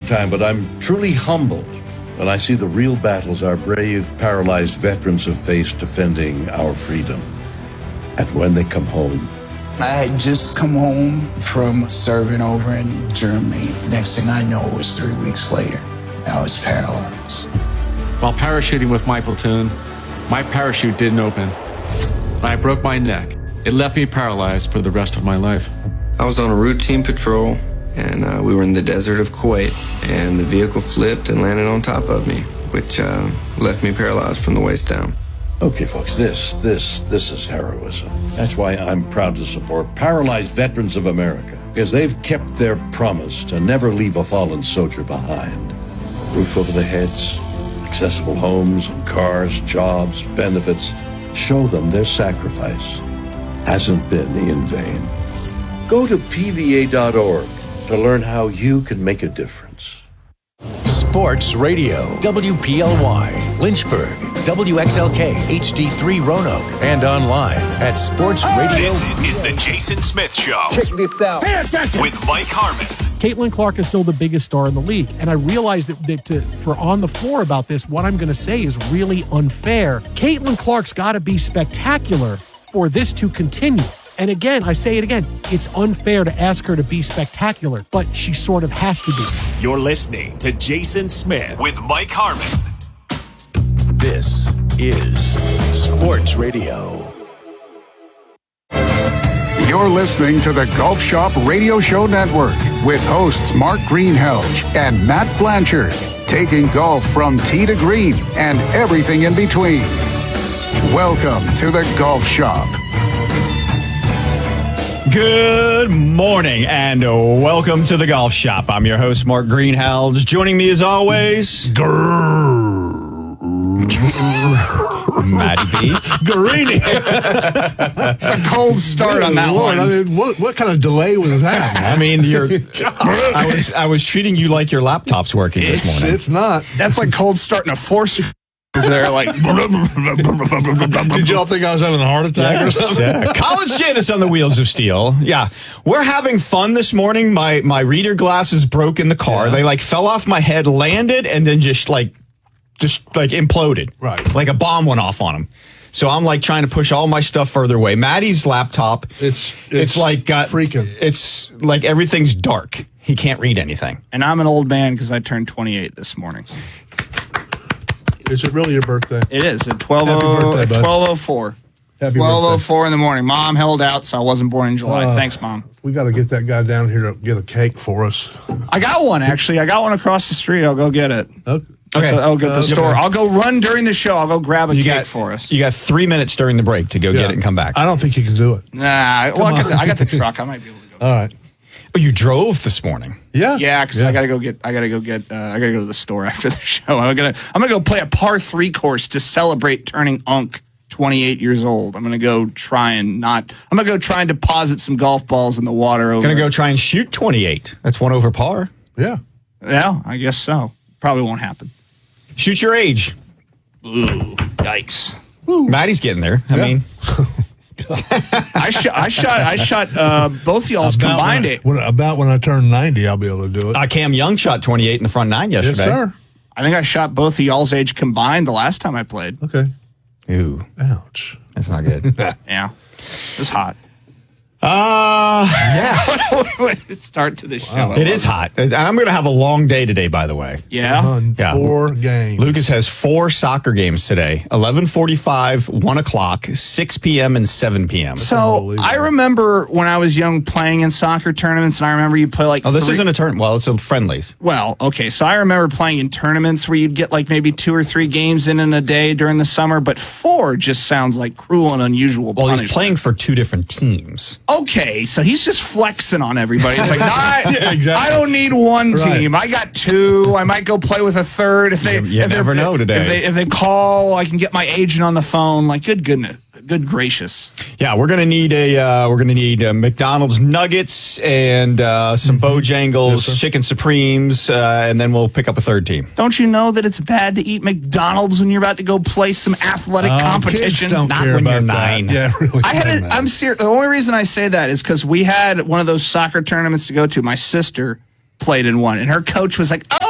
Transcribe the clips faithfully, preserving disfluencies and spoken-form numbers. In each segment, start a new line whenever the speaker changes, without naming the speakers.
lifetime, but I'm truly humbled when I see the real battles our brave, paralyzed veterans have faced defending our freedom. And when they come home,
I had just come home from serving over in Germany. Next thing I know, it was three weeks later. I was paralyzed.
While parachuting with my platoon, my parachute didn't open. When I broke my neck, it left me paralyzed for the rest of my life.
I was on a routine patrol, and uh, we were in the desert of Kuwait, and the vehicle flipped and landed on top of me, which uh, left me paralyzed from the waist down.
okay, folks, this, this, this is heroism. That's why I'm proud to support Paralyzed Veterans of America, because they've kept their promise to never leave a fallen soldier behind. A roof over their heads, accessible homes and cars, jobs, benefits. Show them their sacrifice hasn't been in vain. Go to P V A dot org to learn how you can make a difference.
Sports Radio, W P L Y, Lynchburg, W X L K, H D three Roanoke, and online at Sports Radio.
This is the Jason Smith Show.
Check this out.
Pay attention. With Mike Harmon.
Caitlin Clark is still the biggest star in the league. And I realized that, that to, for On the Floor about this, what I'm going to say is really unfair. Caitlin Clark's got to be spectacular for this to continue. And again, I say it again, it's unfair to ask her to be spectacular, but she sort of has to be.
You're listening to Jason Smith with Mike Harmon.
This is Sports Radio.
You're listening to the Golf Shop Radio Show Network with hosts Mark Greenhalgh and Matt Blanchard, taking golf from tee to green and everything in between. Welcome to the Golf Shop.
Good morning and welcome to the Golf Shop. I'm your host, Mark Greenhalgh. Joining me as always, Matty B.
Guarini. It's a cold start on that
Lord,
one.
I mean, what, what kind of delay was that?
I mean, you're. I was I was treating you like your laptop's working this
It's,
morning.
it's not.
That's like cold starting a force. They're like.
Did y'all think I was having a heart attack or something?
Yeah. College Janice on the wheels of steel. Yeah. We're having fun this morning. My my reader glasses broke in the car.
Yeah.
They like fell off my head, landed, and then just like just like imploded.
Right.
Like a bomb went off on them. So I'm like trying to push all my stuff further away. Maddie's laptop,
It's
it's,
it's,
like got
freaking.
It's like everything's dark. He can't read anything.
And I'm an old man because I turned twenty-eight this morning.
Is it really your birthday?
It is at twelve
Happy birthday, bud.
oh four.
Happy
twelve oh
birthday.
four in the morning. Mom held out, so I wasn't born in July.
Uh,
Thanks, Mom.
We got to get that guy down here to get a cake for us.
I got one, actually. I got one across the street. I'll go get it.
Okay.
Okay.
I'll go at the
Uh,
store.
okay.
I'll go run during the show. I'll go grab a
You
cake
got
for us.
You got three minutes during the break to go
Yeah.
get it and come back.
I don't think you can do it.
Nah, well, I got, the, I got the truck. I might be able to go.
All right.
Oh, you drove this morning.
Yeah.
Yeah, because I gotta go get. I gotta go get. Uh, I gotta go to the store after the show. I'm gonna. I'm gonna go play a par three course to celebrate turning Unk twenty-eight years old. I'm gonna go try and not. I'm gonna go try and deposit some golf balls in the water. Over.
Gonna go try and shoot twenty-eight. That's one over par.
Yeah.
Yeah, I guess so. Probably won't happen.
Shoot your age.
Ooh, yikes!
Maddie's getting there. I
Yeah.
mean,
I shot. I shot. I shot. Uh, both y'all's
About
combined
when I-
it.
when- about when I turn ninety, I'll be able to do it.
uh, Cam Young shot twenty-eight in the front nine
yes,
yesterday.
sir.
I think I shot both of y'all's age combined the last time I played.
Okay.
Ooh,
Ouch.
that's not good.
Yeah, it's hot.
uh, yeah,
Start to the show.
it is hot. And I'm going to have a long day today, by the way.
Yeah.
On
Yeah.
four games.
Lucas has four soccer games today, eleven forty-five, one o'clock, six p.m., and seven p.m.
So
unbelievable.
I remember when I was young playing in soccer tournaments, and I remember you play like.
Oh, this
three-
isn't a tournament. Well, it's a friendlies.
Well, okay, so I remember playing in tournaments where you'd get like maybe two or three games in in a day during the summer, but four just sounds like cruel and unusual
Well,
punishment.
he's playing for two different teams.
Okay, so he's just flexing on everybody. It's like, I,
Yeah, exactly.
I don't need one
Right.
team. I got two. I might go play with a third if they.
You- you
if they're-
never know today.
If they if they call, I can get my agent on the phone. Like, good goodness, good gracious.
Yeah, we're gonna need a uh, we're gonna need uh, McDonald's nuggets and uh, some Bojangles,
Yes, sir.
chicken supremes, uh, and then we'll pick up a third team.
Don't you know that it's bad to eat McDonald's when you're about to go play some athletic
Um, kids
competition?
don't
Not
care
when you're
about that.
nine.
Yeah, really.
I had. A, I'm serious. The only reason I say that is because we had one of those soccer tournaments to go to. My sister played in one, and her coach was like, "Oh,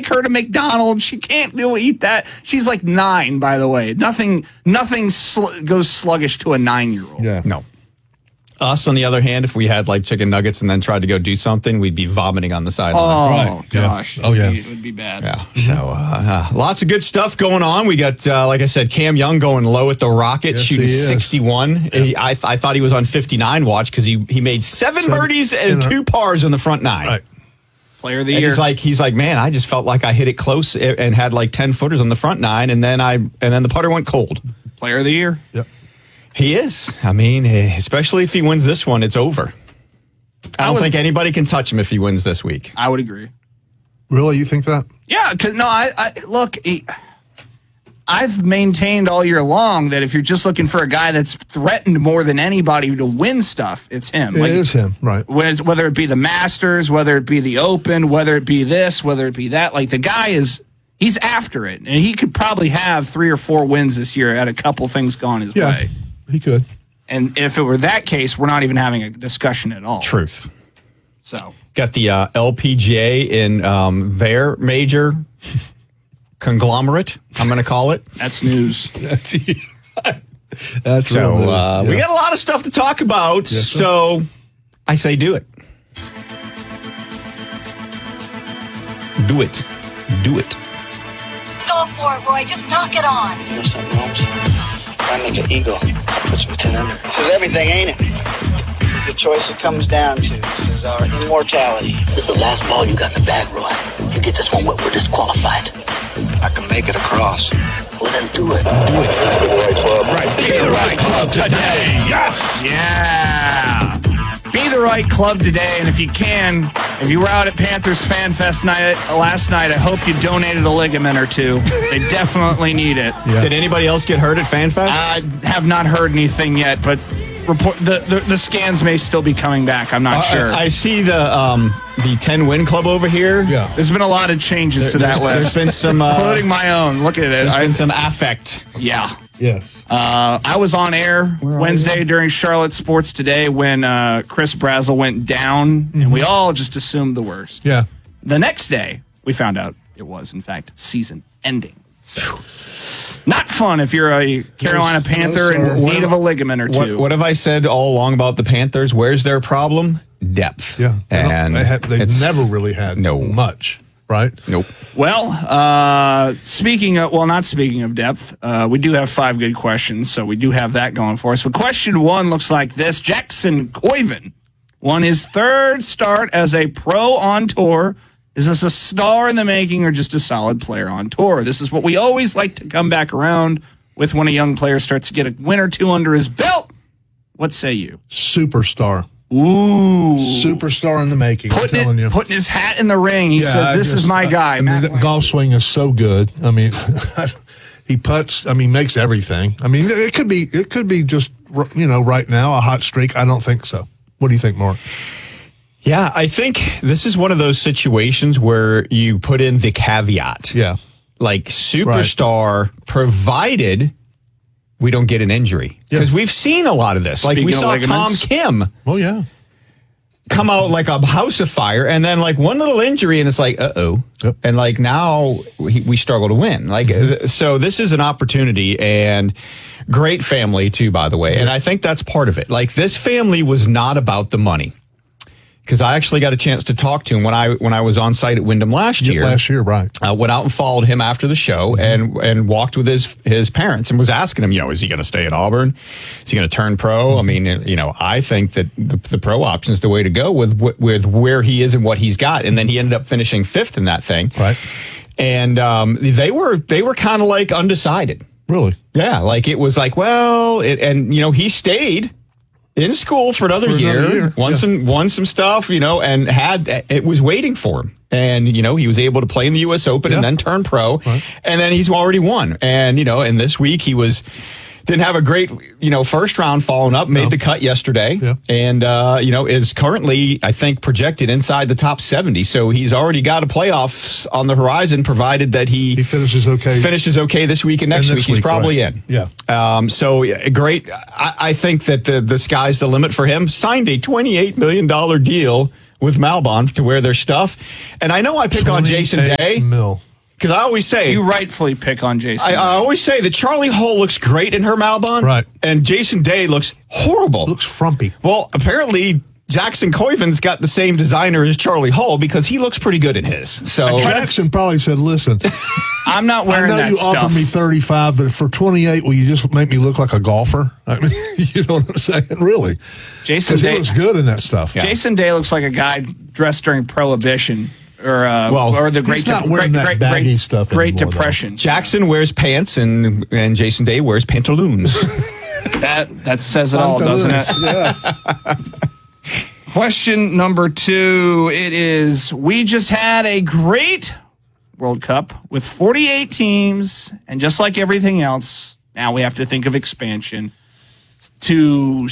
her to McDonald's. She can't do eat that. She's like nine, by the way. Nothing nothing sl- goes sluggish to a nine-year-old.
Yeah. No. Us, on the other hand, if we had like chicken nuggets and then tried to go do something, we'd be vomiting on the sideline.
Oh, right. gosh.
Yeah. Oh, yeah.
It would, be, it would be bad.
Yeah. So, uh, uh, lots of good stuff going on. We got, uh, like I said, Cam Young going low at the Rockets,
Yes,
shooting
he is.
sixty-one. He, I, th- I thought he was on fifty-nine watch because he, he made seven,
Seven
birdies and
in a-
two pars in the front nine.
Right.
Player of the
And
year.
he's like, he's like, man, I just felt like I hit it close and had like ten footers on the front nine, and then I and then the putter went cold.
Player of the year.
Yep.
He is. I mean, eh, especially if he wins this one, it's over. I don't
would-
think anybody can touch him if he wins this week.
I would agree.
Really? You think that?
Yeah, because no, I, I look. He, I've maintained all year long that if you're just looking for a guy that's threatened more than anybody to win stuff, it's him.
It is him, right?
When it's, whether it be the Masters, whether it be the Open, whether it be this, whether it be that, like the guy is, he's after it, and he could probably have three or four wins this year had a couple things gone his
Yeah,
way.
he could.
And if it were that case, we're not even having a discussion at all.
Truth.
So
Got the uh, L P G A in um, their major conglomerate, I'm going to call it.
that's news.
That's
So
real news.
uh, we
Yeah.
got a lot of stuff to talk about.
Yes, sir.
So I say do it. Do it. Do it.
Go for it, Roy. Just knock it on.
You know something, Holmes? If I make an eagle, that puts me ten under. This is everything, ain't it? This is the choice it comes down to. This is our immortality.
This is the last ball you got in the bag, Roy. You get this one, we're we're disqualified.
I can make it across.
Well, then do it. Do it.
Right. Be the right club today. Yes. Yeah. Be the right club today. And if you can, if you were out at Panthers Fan Fest night last night, I hope you donated a ligament or two. They definitely need it.
Yeah.
Did anybody else get hurt at FanFest?
I have not heard anything yet, but report the, the, the scans may still be coming back. I'm not
Uh,
sure.
I, I see the um, the ten win club over here.
Yeah.
There's been a lot of changes
There-
to that
there's-
list.
there's been some, uh,
including my own. Look at it.
There's
I-
been some affect.
yeah.
Yes.
Uh, I was on air Wednesday during Charlotte Sports Today when uh, Chris Brazel went down,
Mm-hmm.
and we all just assumed the worst.
Yeah.
The next day, we found out it was, in fact, season ending. So, not fun if you're a Carolina Panther in need of a ligament or
What,
two.
what have I said all along about the Panthers? Where's their problem? Depth.
Yeah. They don't-
And
they have, they've
it's-
never really had
No.
much, right?
Nope.
Well, uh, speaking of, well, not speaking of depth, uh, we do have five good questions, so we do have that going for us. But question one looks like this. Jackson Koiven won his third start as a pro on tour. Is this a star in the making or just a solid player on tour? This is what we always like to come back around with when a young player starts to get a win or two under his belt. What say you?
Superstar.
Ooh.
Superstar in the making, I'm
Putting,
telling
it,
you.
putting his hat in the ring. He
Yeah,
says,
I
this
just-
is my
I-
guy.
I mean,
Matt
the
Blanchard.
golf swing is so good. I mean, he putts. I mean, makes everything. I mean, it could be. It could be just you know right now a hot streak. I don't think so. What do you think, Mark?
Yeah, I think this is one of those situations where you put in the caveat.
Yeah.
Like superstar, provided we don't get an injury. Because we've seen a lot of this. Like we
Speaking of
saw Tom
ligaments.
Kim
Oh yeah.
come out like a house of fire, and then like one little injury, and it's like, uh oh,
Yep.
and like now we, we struggle to win. Like
Mm-hmm.
uh, so, this is an opportunity, and great family too, by the way. And I think that's part of it. Like this family was not about the money, because I actually got a chance to talk to him when I when I was on site at Wyndham last
Yeah,
year.
last year, right?
I went out and followed him after the show and and walked with his his parents and was asking him, you know, is he going to stay at Auburn? Is he going to turn pro? I mean, you know, I think that the, the pro option is the way to go with with where he is and what he's got. And then he ended up finishing fifth in that thing.
Right.
And um, they were they were kind of like undecided.
Really?
Yeah, like it was like, well, it, and you know, he stayed in school for another,
For another
year,
year,
won
yeah.
some won some stuff, you know, and had it was waiting for him. And you know, he was able to play in the U S Open
Yeah.
and then turn pro.
Right.
And then he's already won. And you know, and this week he was didn't have a great, you know, first round following up, made
No.
the cut yesterday.
Yeah.
And uh, you know, is currently I think projected inside the top seventy. So he's already got a playoffs on the horizon, provided that he,
He finishes okay.
finishes okay this week and next,
And
week.
next
He's
week,
probably
right.
in.
Yeah.
Um, so yeah, great. I, I think that the the sky's the limit for him. Signed a twenty-eight million dollars deal with Malbon to wear their stuff. And I know I pick on Jason Day.
Mil.
Because I always say...
You rightfully pick on Jason
I, I always say that Charlie Hull looks great in her Malbon.
Right.
And Jason Day looks horrible.
Looks frumpy.
Well, apparently... Jackson Coivin's got the same designer as Charlie Hull because he looks pretty good in his. So
Jackson probably said, listen,
I'm not wearing
I know
that
you
stuff.
offered me thirty-five, but for twenty-eight, will you just make me look like a golfer? I mean, you know what I'm saying? Really.
Jason
Day
Day
looks good in that stuff.
Yeah. Jason Day looks like a guy dressed during Prohibition or uh,
well,
or the Great
he's not
De-
wearing
Great,
that
Great,
baggy
Great,
stuff
Great
anymore,
Depression.
Though.
Jackson wears pants and and Jason Day wears pantaloons.
that that says it all, doesn't it?
Yeah.
Question number two. It is, we just had a great World Cup with forty-eight teams, and just like everything else, now we have to think of expansion to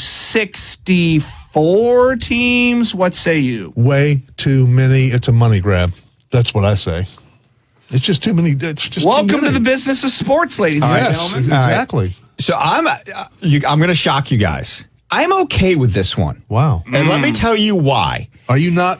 sixty-four teams. What say you?
Way too many. It's a money grab. That's what I say. It's just too many. It's just
Welcome
too many.
to the business of sports, ladies and
Yes,
gentlemen.
exactly.
So I'm uh, you, I'm going to shock you guys. I'm okay with this one.
Wow.
And mm. let me tell you why.
Are you not,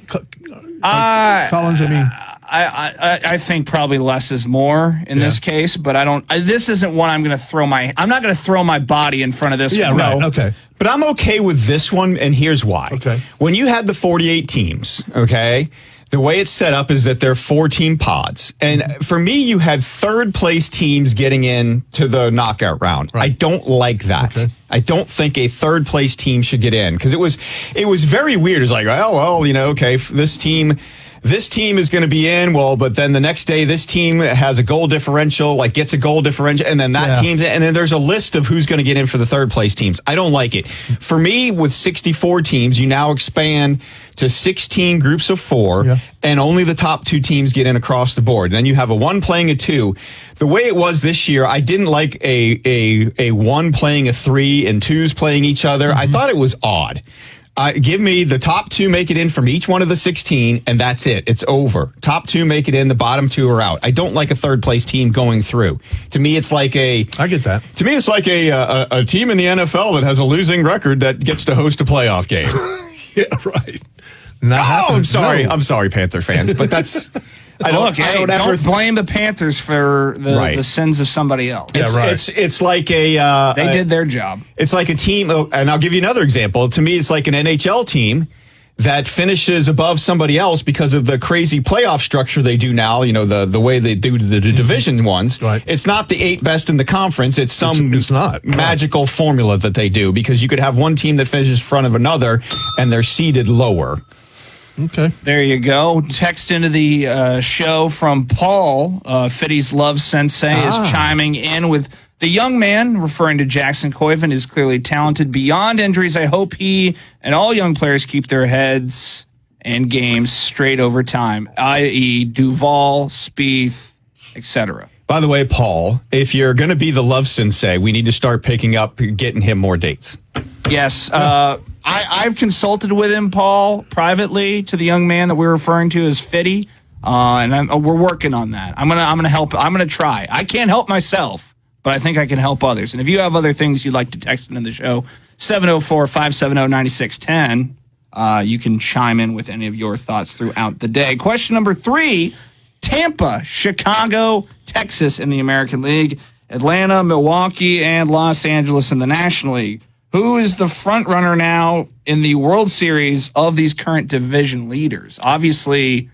uh,
Collins? I mean,
I, I I think probably less is more in
Yeah.
this case, but I don't. I, this isn't one I'm going to throw my. I'm not going to throw my body in front of this.
yeah,
one.
right.
No.
Okay.
But I'm okay with this one, and here's why.
Okay.
When you had the forty-eight teams, okay, the way it's set up is that they're four-team pods. And for me, you had third-place teams getting in to the knockout round.
Right.
I don't like that.
Okay.
I don't think a third-place team should get in because it was it was very weird. It's like, oh, well, you know, okay, this team... This team is going to be in, well, but then the next day this team has a goal differential, like gets a goal differential, and then that
Yeah.
team, and then there's a list of who's going to get in for the third place teams. I don't like it. For me, with sixty-four teams, you now expand to sixteen groups of four,
Yeah.
and only the top two teams get in across the board. Then you have a one playing a two. The way it was this year, I didn't like a a a one playing a three and twos playing each other.
Mm-hmm.
I thought it was odd. Uh, give me the top two make it in from each one of the sixteen, and that's it. It's over. Top two make it in, the bottom two are out. I don't like a third place team going through. To me, it's like a.
I get that.
To me, it's like a a, a team in the N F L that has a losing record that gets to host a playoff game.
Yeah, right. Not
oh,
happening.
I'm sorry.
No.
I'm sorry, Panther fans, but that's. I don't,
Look,
I
hey,
don't,
don't,
ever th-
blame the Panthers for the,
Right.
the sins of somebody else.
It's,
Yeah, right.
it's it's like a. Uh,
They
a-
did their job.
It's like a team, oh, and I'll give you another example. To me, it's like an N H L team that finishes above somebody else because of the crazy playoff structure they do now. You know, the the way they do the, the division ones.
Right.
It's not the eight best in the conference. It's some
It's- it's not.
magical formula that they do because you could have one team that finishes in front of another, and they're seeded lower.
Okay.
There you go. Text into the uh, show from Paul. Uh, Fiddy's Love Sensei
Ah.
is chiming in with the young man, referring to Jackson Coivin, is clearly talented beyond injuries. I hope he and all young players keep their heads and games straight over time, that is. Duval, Spieth, et cetera.
By the way, Paul, if you're going to be the love sensei, we need to start picking up, getting him more dates.
Yes, uh, I, I've consulted with him, Paul, privately, to the young man that we're referring to as Fiddy, uh, and I'm, uh, we're working on that. I'm gonna, I'm gonna help. I'm gonna try. I can't help myself, but I think I can help others. And if you have other things you'd like to text into the show, seven oh four, five seven oh, nine six one oh, uh, you can chime in with any of your thoughts throughout the day. Question number three: Tampa, Chicago, Texas in the American League, Atlanta, Milwaukee, and Los Angeles in the National League. Who is the front runner now in the World Series of these current division leaders? Obviously,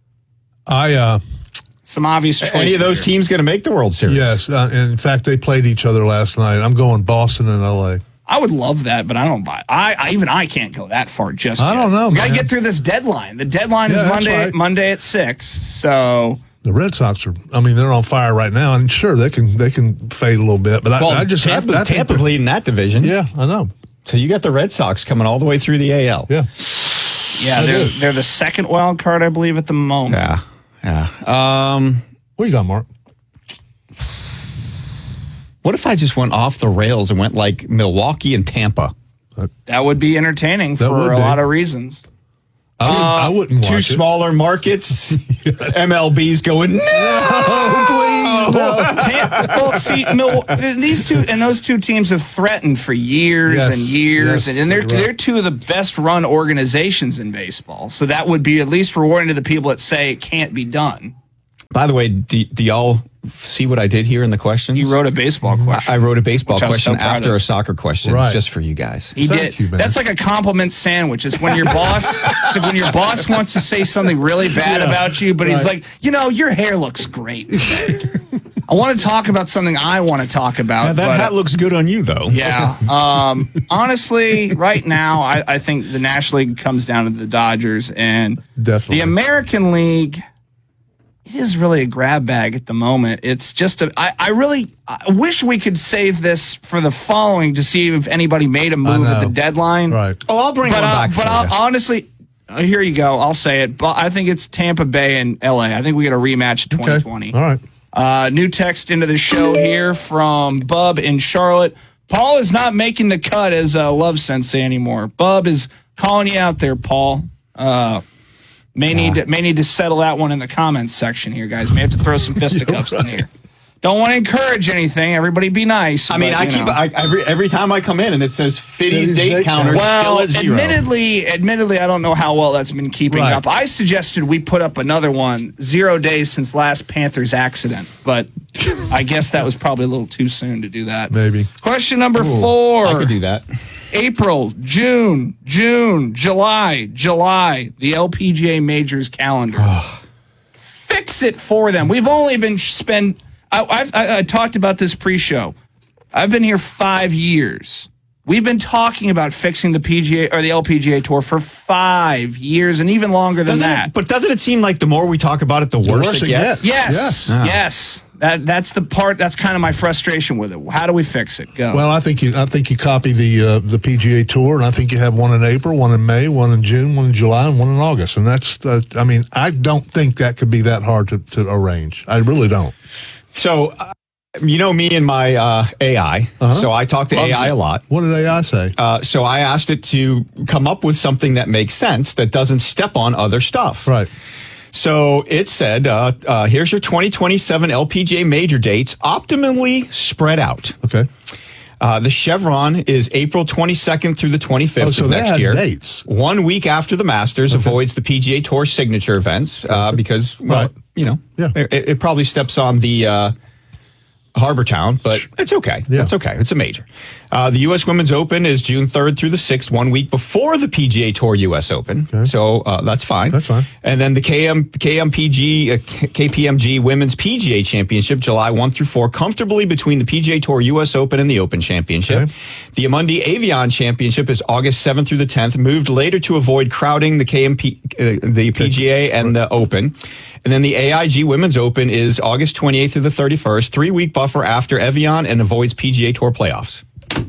I uh,
some obvious choices.
Any of those
here.
teams going to make the World Series?
yes. Uh, and in fact, they played each other last night. I'm going Boston and L A.
I would love that, but I don't buy it. I, I even I can't go that far just
I
yet.
don't know,
We got to
man.
get through this deadline. The deadline
Yeah,
is
that's
Monday
right.
Monday at six. So
The Red Sox are. I mean, they're on fire right now, and sure, they can they can fade a little bit. But I,
Well,
I just
Tampa,
I, I think
Tampa's
that-
leading that division.
Yeah, I know.
So you got the Red Sox coming all the way through the A L.
Yeah.
yeah,
I
they're
do.
they're the second wild card, I believe, at the moment.
Yeah. Yeah. Um,
What you got, Mark?
what if I just went off the rails and went like Milwaukee and Tampa?
That would be entertaining
That
for
would
a
be.
lot of reasons.
I wouldn't
Two
watch it.
smaller markets. M L B's going, no,
please, no.
Tam- well, see, Mil- these two and those two teams have threatened for years
Yes,
and years,
yes,
and, and they're
you're right.
they're two of the best run organizations in baseball. So that would be at least rewarding to the people that say it can't be done.
By the way, do, do y'all see what I did here in the questions?
You wrote a baseball question.
I wrote a baseball
Which I was
question
so proud
after
of.
a soccer question
Right.
just for you guys.
He
Thank
did.
you, man.
That's like a compliment sandwich. It's when your boss, so when your boss wants to say something really bad
Yeah.
about you, but he's
Right.
like, you know, your hair looks great today. I want to talk about something I want to talk about.
Now, that
but,
hat looks good on you, though.
Yeah. Um, honestly, right now, I, I think the National League comes down to the Dodgers, and
Definitely.
the American League. It is really a grab bag at the moment. It's just a. I, I really I wish we could save this for the following to see if anybody made a move at
know.
the deadline.
Right.
Oh, I'll bring
But,
one
uh,
back
but
for
I'll,
you.
honestly, uh, here you go. I'll say it. But I think it's Tampa Bay and L A. I think we get a rematch at twenty twenty.
Okay. All right.
Uh, new text into the show here from Bub in Charlotte. Paul is not making the cut as a love sensei anymore. Bub is calling you out there, Paul. Uh, may need to, may need to settle that one in the comments section here, guys. May have to throw some fisticuffs in here. Don't want to encourage anything. Everybody be nice.
I mean,
but,
I
you
keep
know.
I, every every time I come in and it says Fiddy's
Fiddy's
date
date
counter
Well,
still at zero.
admittedly, admittedly, I don't know how well that's been keeping
Right.
up. I suggested we put up another one, zero days since last Panthers accident, but I guess that was probably a little too soon to do that.
Maybe.
Question number four.
I could do that.
April, June, June, July, July, the L P G A Majors calendar. Fix it for them. We've only been spend. I, I've, I, I talked about this pre-show. I've been here five years. We've been talking about fixing the P G A or the L P G A Tour for five years and even longer than
Doesn't
that.
it, but doesn't it seem like the more we talk about it, the, worse,
worse
it
it
gets?
gets.
Yes,
Yes.
yes. That that's the part. That's kind of my frustration with it. How do we fix it? Go.
Well, I think you I think you copy the uh, the P G A Tour, and I think you have one in April, one in May, one in June, one in July, and one in August. And that's uh, I mean, I don't think that could be that hard to, to arrange. I really don't.
So, uh, you know me and my uh, A I.
Uh-huh.
So I talk to
Loves
A I
it.
a lot.
What did A I say?
Uh, so I asked it to come up with something that makes sense that doesn't step on other stuff.
Right.
So it said, uh, uh, here's your twenty twenty-seven L P G A major dates, optimally spread out.
Okay.
Uh, the Chevron is April twenty-second through the twenty-fifth
Oh, so
of
they
next
had
year.
dates.
One week after the Masters, avoids the P G A Tour signature events uh, because, well,
Right.
you know,
Yeah.
it, it probably steps on the uh, Harbor Town, but it's okay.
Yeah.
It's okay. It's a major. Uh, the U S Women's Open is June third through the sixth, one week before the P G A Tour U S Open.
Okay.
So uh, that's fine.
That's fine.
And then the K M, KMPG, uh, K P M G Women's P G A Championship, July first through fourth, comfortably between the P G A Tour U S Open and the Open Championship.
Okay.
The Amundi Avion Championship is August seventh through the tenth, moved later to avoid crowding the K M P, uh, the P G A and the Open. And then the A I G Women's Open is August twenty-eighth through the thirty-first, three-week buffer after Evian and avoids P G A Tour playoffs.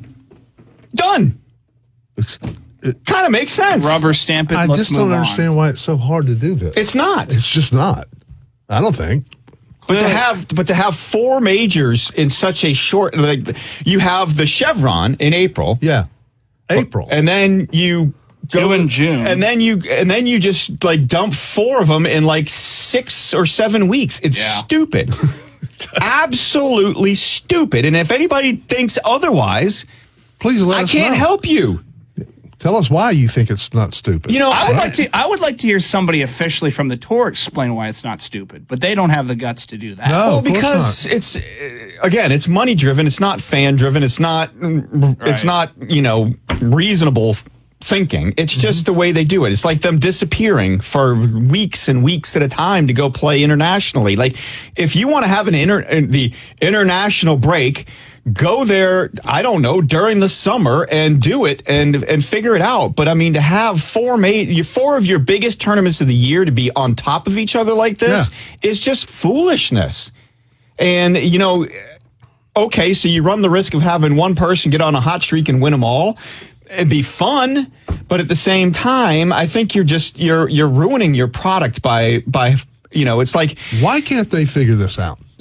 Done.
It's, it,
Kind of makes sense.
Rubber stamp it.
I
Let's
just
move
don't
on.
understand why it's so hard to do this.
It's not.
It's just not. I don't think.
But to have but to have four majors in such a short, like you have the Chevron in April,
Yeah. April.
and then you go
Two in June.
and then you and then you just like dump four of them in like six or seven weeks. It's
Yeah.
stupid, absolutely stupid. And if anybody thinks otherwise,
Please let
I
us
can't
know.
help you.
Tell us why you think it's not stupid.
You know,
I would
I-
like to. I would like to hear somebody officially from the tour explain why it's not stupid, but they don't have the guts to do that.
No.
Well,
of course
because it's uh, again, it's money driven. It's not fan driven. It's not. It's
Right.
not you know reasonable thinking. It's just the way they do it. It's like them disappearing for weeks and weeks at a time to go play internationally. Like if you want to have an inter the international break. Go there, I don't know, during the summer and do it and and figure it out. But I mean, to have four ma- four of your biggest tournaments of the year to be on top of each other like this is just foolishness. And, you know, okay, so you run the risk of having one person get on a hot streak and win them all. It'd be fun, but at the same time, I think you're just you're you're ruining your product by by you know, it's like
Why can't they figure this out?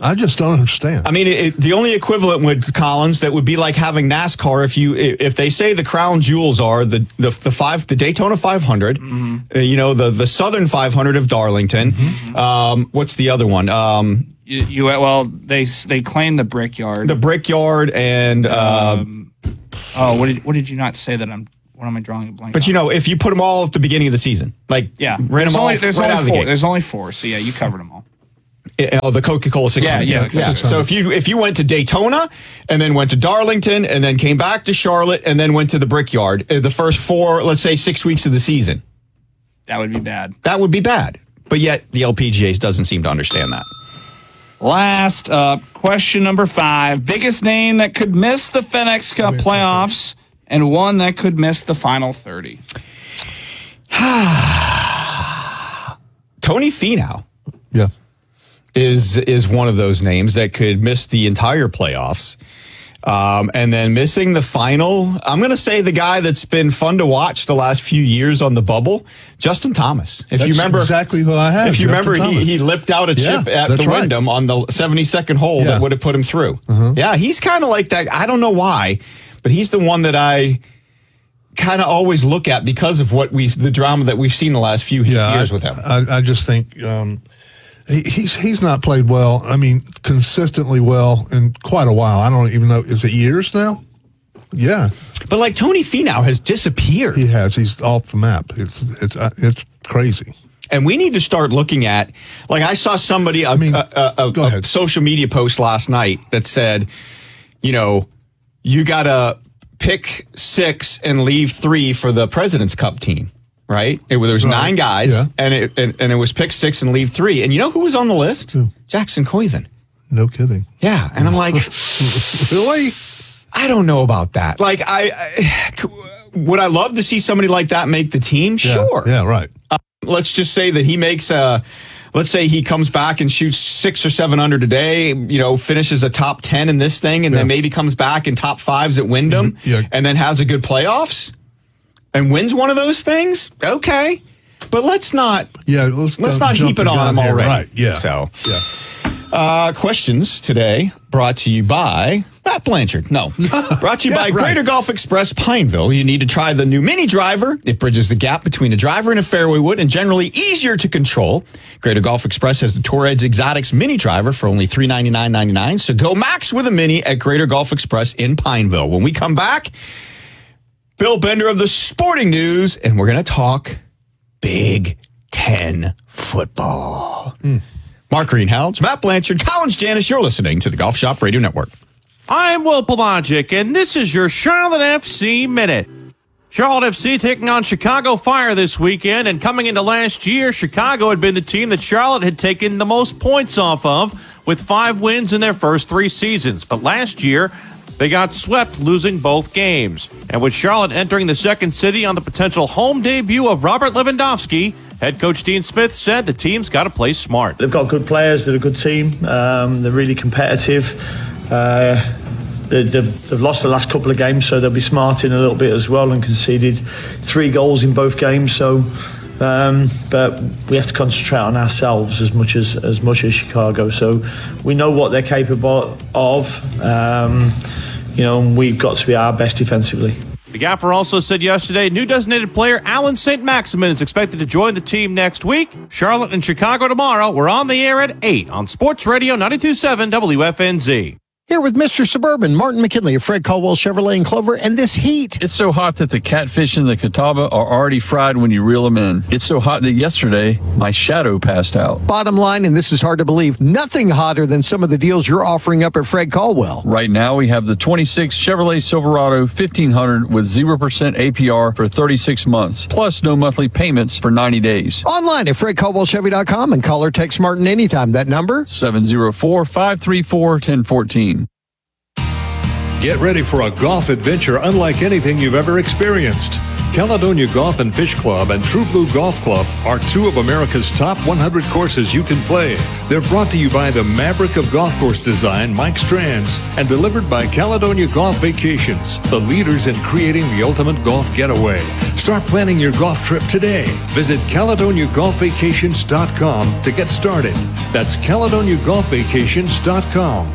I just don't understand.
I mean, it, it, the only equivalent with Collins that would be like having NASCAR. If you if they say the crown jewels are the the, the five the Daytona five hundred, mm-hmm. uh, you know the the Southern five hundred of Darlington. Mm-hmm. Um, what's the other one? Um,
you, you well they they claim the Brickyard,
the Brickyard, and uh,
um, oh, what did what did you not say that I'm? What am I drawing a blank?
But
on?
you know, if you put them all at the beginning of the season, like
yeah,
ran
there's
them
only,
all
there's
right
only
out of
four.
the gate.
There's only four, so yeah, you covered them all.
Oh, the Coca-Cola six hundred.
Yeah, yeah.
yeah. So if you if you went to Daytona and then went to Darlington and then came back to Charlotte and then went to the Brickyard, the first four, let's say six weeks of the season,
that would be bad.
That would be bad. But yet the L P G A doesn't seem to understand that.
Last up, question number five: biggest name that could miss the FedEx Cup playoffs and one that could miss the final thirty.
Tony Finau.
Yeah.
Is is one of those names that could miss the entire playoffs. Um, and then missing the final, I'm going to say the guy that's been fun to watch the last few years on the bubble, Justin Thomas. If
that's
you remember
exactly who I have.
If you
Justin
remember, he, he lipped out a
yeah,
chip at the
right.
Wyndham on the seventy-second hole
yeah.
that would have put him through.
Uh-huh.
Yeah, he's kind of like that. I don't know why, but he's the one that I kind of always look at because of what we the drama that we've seen the last few
yeah,
years
I,
with him.
I, I just think um, he, he's he's not played well. I mean, consistently well in quite a while. I don't even know. Is it years now? Yeah.
But like Tony Finau has disappeared.
He has. He's off the map. It's it's uh, it's crazy.
And we need to start looking at, like I saw somebody, a,
I mean,
a, a, a, a social media post last night that said, you know, you got to pick six and leave three for the President's Cup team, right? It, there was right. nine guys,
yeah.
and, it, and and it was pick six and leave three. And you know who was on the list?
Who?
Jackson Koiven.
No kidding.
Yeah, and I'm like,
really?
I don't know about that. Like, I, I would I love to see somebody like that make the team?
Yeah.
Sure.
Yeah, right.
Uh, let's just say that he makes a. Let's say he comes back and shoots six or seven under today, you know, finishes a top ten in this thing, and yeah. then maybe comes back in top fives at Wyndham,
mm-hmm. yeah.
and then has a good playoffs and wins one of those things. Okay, but let's not.
Yeah, let's,
let's not heap it on him
here.
already.
Right. Yeah.
So,
yeah.
Uh, questions today brought to you by Matt Blanchard. No. Brought to you yeah, by right. Greater Golf Express Pineville. You need to try the new Mini Driver. It bridges the gap between a driver and a fairway wood and generally easier to control. Greater Golf Express has the Tour Edge Exotics Mini Driver for only three hundred ninety-nine dollars and ninety-nine cents. So go max with a Mini at Greater Golf Express in Pineville. When we come back, Bill Bender of the Sporting News, and we're going to talk Big Ten football. Mm. Mark Greenhalgh, Matt Blanchard, Collins Janis, you're listening to the Golf Shop Radio Network.
I'm Will Pelagic, and this is your Charlotte F C Minute. Charlotte F C taking on Chicago Fire this weekend, and coming into last year, Chicago had been the team that Charlotte had taken the most points off of, with five wins in their first three seasons. But last year, they got swept, losing both games. And with Charlotte entering the second city on the potential home debut of Robert Lewandowski, head coach Dean Smith said the team's got to play smart.
They've got good players. They're a good team. Um, they're really competitive. Uh, they, they've, they've lost the last couple of games, so they'll be smart in a little bit as well, and conceded three goals in both games. So, um, but we have to concentrate on ourselves as much as as much as Chicago. So we know what they're capable of. Um, you know, and we've got to be our best defensively.
The Gaffer also said yesterday, new designated player Alan Saint Maximin is expected to join the team next week. Charlotte and Chicago tomorrow. We're on the air at eight on Sports Radio ninety-two point seven W F N Z.
Here with Mister Suburban, Martin McKinley of Fred Caldwell Chevrolet in Clover, and this heat.
It's so hot that the catfish and the Catawba are already fried when you reel them in. It's so hot that yesterday, my shadow passed out.
Bottom line, and this is hard to believe, nothing hotter than some of the deals you're offering up at Fred Caldwell.
Right now, we have the twenty-six Chevrolet Silverado fifteen hundred with zero percent A P R for thirty-six months, plus no monthly payments for ninety days.
Online at fred caldwell chevy dot com and call or text Martin anytime. That number?
seven oh four, five three four, one oh one four.
Get ready for a golf adventure unlike anything you've ever experienced. Caledonia Golf and Fish Club and True Blue Golf Club are two of America's top one hundred courses you can play. They're brought to you by the maverick of golf course design, Mike Strands, and delivered by Caledonia Golf Vacations, the leaders in creating the ultimate golf getaway. Start planning your golf trip today. Visit Caledonia Golf Vacations dot com to get started. That's Caledonia Golf Vacations dot com.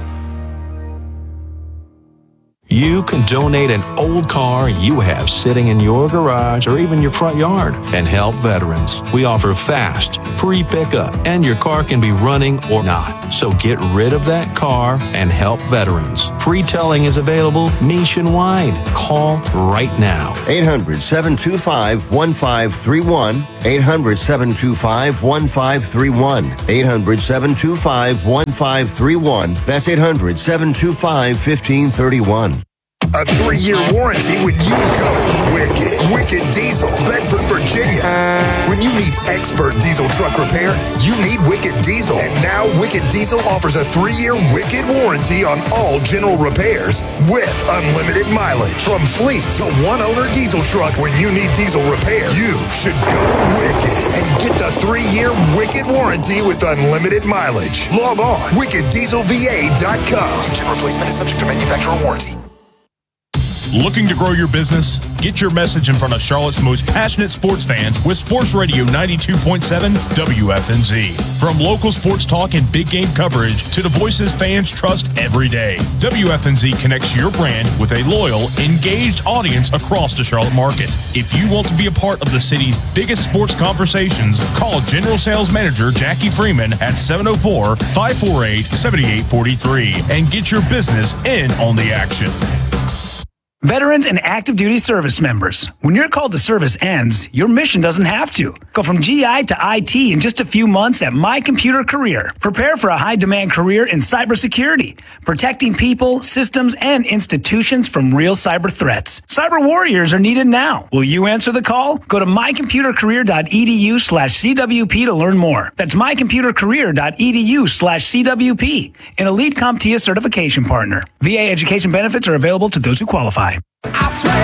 You can donate an old car you have sitting in your garage or even your front yard and help veterans. We offer fast, free pickup, and your car can be running or not. So get rid of that car and help veterans. Free towing is available nationwide. Call right now.
eight hundred, seven two five, one five three one. eight hundred, seven two five, one five three one. eight hundred, seven two five, one five three one. That's eight hundred, seven two five, one five three one.
A three-year warranty when you go Wicked. Wicked Diesel, Bedford, Virginia. When you need expert diesel truck repair, you need Wicked Diesel. And now Wicked Diesel offers a three-year Wicked warranty on all general repairs with unlimited mileage. From fleet to one-owner diesel trucks, when you need diesel repair, you should go Wicked and get the three-year Wicked warranty with unlimited mileage. Log on, wicked diesel v a dot com. Engine replacement is subject to manufacturer warranty.
Looking to grow your business? Get your message in front of Charlotte's most passionate sports fans with Sports Radio ninety-two point seven W F N Z. From local sports talk and big game coverage to the voices fans trust every day, W F N Z connects your brand with a loyal, engaged audience across the Charlotte market. If you want to be a part of the city's biggest sports conversations, call General Sales Manager Jackie Freeman at seven oh four, five four eight, seven eight four three and get your business in on the action.
Veterans and active duty service members, when your call to service ends, your mission doesn't have to. Go from G I to I T in just a few months at My Computer Career. Prepare for a high-demand career in cybersecurity, protecting people, systems, and institutions from real cyber threats. Cyber warriors are needed now. Will you answer the call? Go to my computer career dot e d u slash c w p to learn more. That's my computer career dot e d u slash c w p, an elite CompTIA certification partner. V A education benefits are available to those who qualify.
I swear